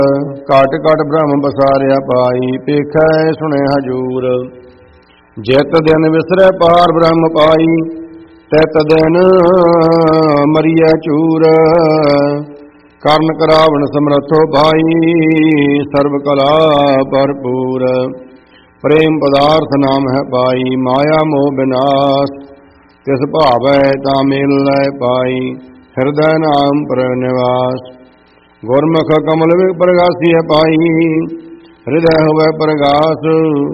ਘਟ ਘਟ ਬ੍ਰਹਮ ਬਸਾਰਿਆ ਪਾਈ, ਪੇਖੈ ਸੁਣੇ ਹਜੂਰ। ਜਿਤ ਦਿਨ ਵਿਸਰੈ ਪਾਰ ਬ੍ਰਹਮ ਪਾਈ, ਤਿਤ ਦਿਨ ਮਰੀਐ ਚੂਰ। ਕਰਨ ਕਰਾਵਣ ਸਮਰੱਥੋ ਭਾਈ, ਸਰਬ ਕਲਾ ਭਰਪੂਰ। ਪ੍ਰੇਮ ਪਦਾਰਥ ਨਾਮ ਹੈ ਪਾਈ, ਮਾਇਆ ਮੋਹ ਬਿਨਾਸ਼। ਤਿਸ ਭਾਵੈ ਤਾਂ ਮਿਲੈ ਪਾਈ, ਹਿਰਦੈ ਨਾਮ ਪ੍ਰਨਿਵਾਸ। ਗੁਰਮੁਖ ਕਮਲ ਵਿਖ ਪ੍ਰਗਾਸੀਐ ਪਾਈ, ਹਿਰਦੈ ਹੋਵੈ ਪ੍ਰਗਾਸ।